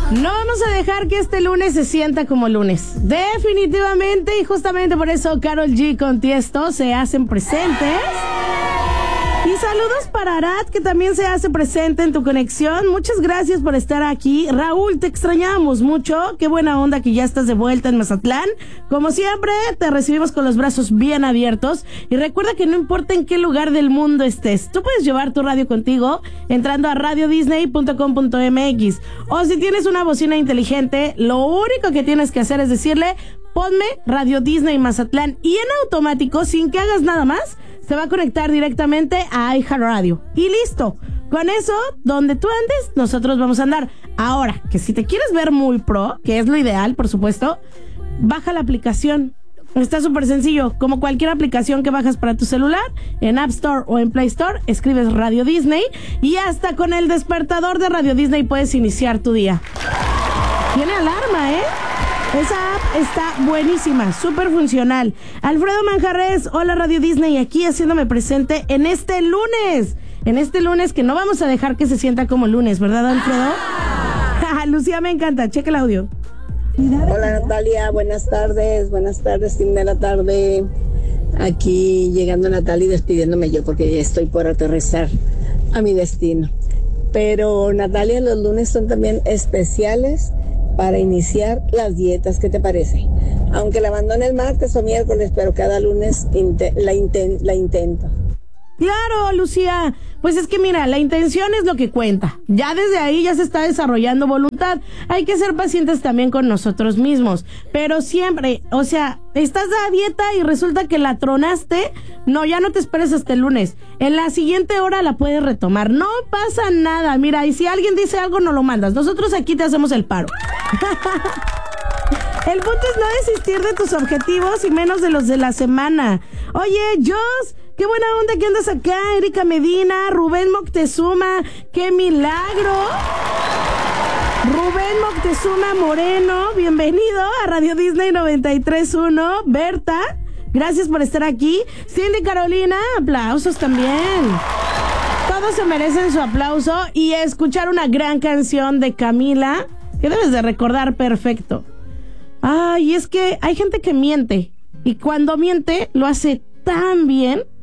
No vamos a dejar que este lunes se sienta como lunes. Definitivamente, y justamente por eso Karol G con Tiesto se hacen presentes. Y saludos para Arad, que también se hace presente en tu conexión. Muchas gracias por estar aquí. Raúl, te extrañábamos mucho. Qué buena onda que ya estás de vuelta en Mazatlán. Como siempre, te recibimos con los brazos bien abiertos. Y recuerda que no importa en qué lugar del mundo estés, tú puedes llevar tu radio contigo entrando a radiodisney.com.mx. O si tienes una bocina inteligente, lo único que tienes que hacer es decirle: ponme Radio Disney Mazatlán, y en automático, sin que hagas nada más, se va a conectar directamente a iHeartRadio. Y listo. Con eso, donde tú andes, nosotros vamos a andar. Ahora, que si te quieres ver muy pro, que es lo ideal, por supuesto, baja la aplicación. Está súper sencillo. Como cualquier aplicación que bajas para tu celular, en App Store o en Play Store, escribes Radio Disney y hasta con el despertador de Radio Disney puedes iniciar tu día. Tiene alarma, ¿eh? Esa app está buenísima, súper funcional. Alfredo Manjarres, hola Radio Disney, aquí haciéndome presente en este lunes. En este lunes que no vamos a dejar que se sienta como lunes, ¿verdad, Alfredo? Lucía, me encanta, checa el audio. Hola Natalia, buenas tardes, fin de la tarde. Aquí llegando Natalia y despidiéndome yo porque ya estoy por aterrizar a mi destino. Pero Natalia, los lunes son también especiales para iniciar las dietas, ¿qué te parece? Aunque la abandone el martes o miércoles, pero cada lunes la intento. Claro, Lucía, pues es que mira, la intención es lo que cuenta. Ya desde ahí ya se está desarrollando voluntad. Hay que ser pacientes también con nosotros mismos. Pero siempre, o sea, estás a dieta y resulta que la tronaste. No, ya no te esperes hasta el lunes. En la siguiente hora la puedes retomar. No pasa nada. Mira, y si alguien dice algo, no lo mandas. Nosotros aquí te hacemos el paro. El punto es no desistir de tus objetivos y menos de los de la semana. Oye, Jos, qué buena onda que andas acá. Erika Medina, Rubén Moctezuma, qué milagro. Rubén Moctezuma Moreno, bienvenido a Radio Disney 93.1. Berta, gracias por estar aquí. Cindy Carolina, aplausos también. Todos se merecen su aplauso y escuchar una gran canción de Camila que debes de recordar perfecto. Ay, es que hay gente que miente y cuando miente lo hace tan bien